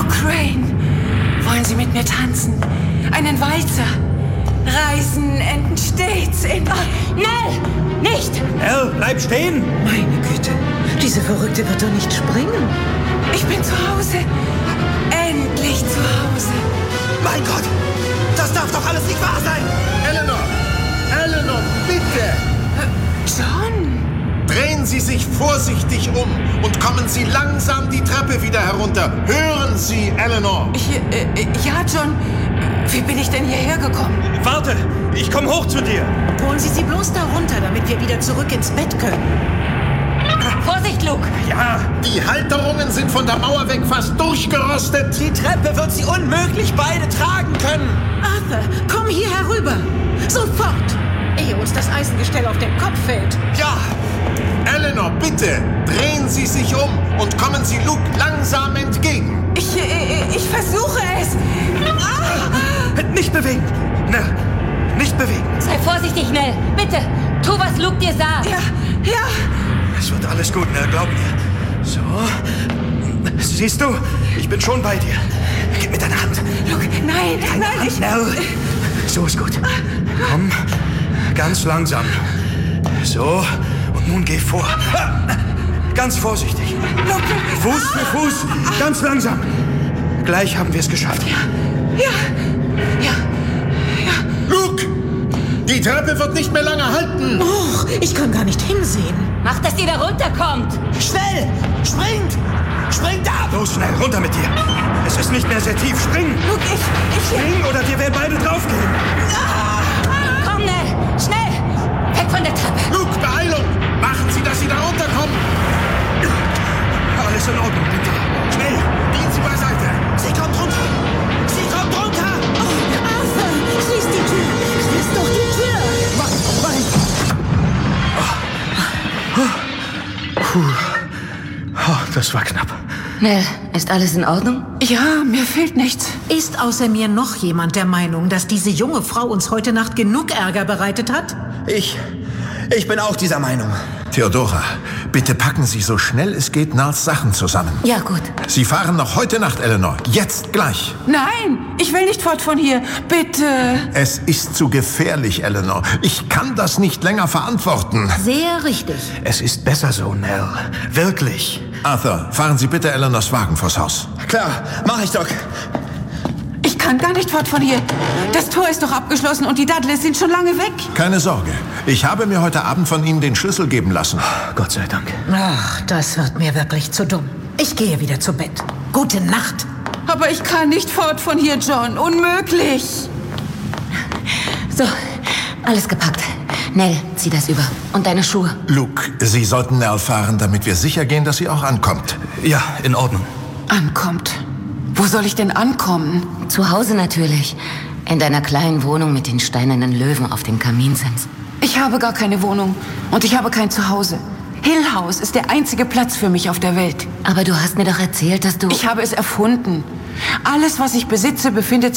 Luke Rain, wollen Sie mit mir tanzen? Einen Walzer? Reisen enden stets in... Nell, nicht! Nell, bleib stehen! Meine Güte, diese Verrückte wird doch nicht springen. Ich bin zu Hause. Endlich zu Hause. Mein Gott, das darf doch alles nicht wahr sein! Eleanor, bitte! John? Drehen Sie sich vorsichtig um und kommen Sie langsam die Treppe wieder herunter. Hören Sie, Eleanor! Ja, John. Wie bin ich denn hierher gekommen? Warte, ich komme hoch zu dir. Holen Sie sie bloß da runter, damit wir wieder zurück ins Bett können. Vorsicht, Luke! Ja, Die Halterungen sind von der Mauer weg fast durchgerostet. die Treppe wird sie unmöglich beide tragen können. Arthur, komm hier herüber. Sofort. Ehe uns das Eisengestell auf den Kopf fällt. Ja, Eleanor, bitte, drehen Sie sich um und kommen Sie Luke langsam entgegen. Ich versuche es. nicht bewegen. Nell, nicht bewegen. Sei vorsichtig, Nell. Bitte, tu, was Luke dir sagt. Ja. Es wird alles gut, Nell, glaub mir. So. Siehst du, ich bin schon bei dir. Gib mir deine Hand. Luke, nein, ich... Nell. So ist gut. Komm, ganz langsam. So, und nun geh vor. Ganz vorsichtig. Luke. Fuß für Fuß, ganz langsam. Gleich haben wir es geschafft. Ja. Luke, die Treppe wird nicht mehr lange halten. Och, ich kann gar nicht hinsehen. Mach, dass ihr da runterkommt. Schnell, springt. Springt ab. Los, schnell, runter mit dir. Es ist nicht mehr sehr tief. Spring. Luke, ich... Spring oder wir werden beide draufgehen. Komm, Nell, schnell. Weg von der Treppe. Luke, Beeilung! Machen Sie, dass Sie da runterkommen. Alles in Ordnung, bitte. Schnell. Gehen Sie beiseite. Sie kommt runter. Sie kommt runter. Arthur, schließ die Tür. Schließ doch die Tür. Das war knapp. Nell, ist alles in Ordnung? Ja, mir fehlt nichts. Ist außer mir noch jemand der Meinung, dass diese junge Frau uns heute Nacht genug Ärger bereitet hat? Ich bin auch dieser Meinung. Theodora, bitte packen Sie so schnell es geht Nels Sachen zusammen. Ja, gut. Sie fahren noch heute Nacht, Eleanor. Jetzt gleich. Nein, ich will nicht fort von hier. Bitte. Es ist zu gefährlich, Eleanor. Ich kann das nicht länger verantworten. Sehr richtig. Es ist besser so, Nell. Wirklich. Arthur, fahren Sie bitte Eleanors Wagen vors Haus. Klar, mach ich doch. Ich kann gar nicht fort von hier. Das Tor ist doch abgeschlossen und die Dudleys sind schon lange weg. Keine Sorge. Ich habe mir heute Abend von Ihnen den Schlüssel geben lassen. Gott sei Dank. Ach, das wird mir wirklich zu dumm. Ich gehe wieder zu Bett. Gute Nacht. Aber ich kann nicht fort von hier, John. Unmöglich. So, alles gepackt. Nell, zieh das über. Und deine Schuhe. Luke, Sie sollten Nell fahren, damit wir sicher gehen, dass sie auch ankommt. Ja, in Ordnung. Ankommt. Wo soll ich denn ankommen? Zu Hause natürlich. In deiner kleinen Wohnung mit den steinernen Löwen auf dem Kaminsims. Ich habe gar keine Wohnung und ich habe kein Zuhause. Hill House ist der einzige Platz für mich auf der Welt. Aber du hast mir doch erzählt, dass du... Ich habe es erfunden. Alles, was ich besitze, befindet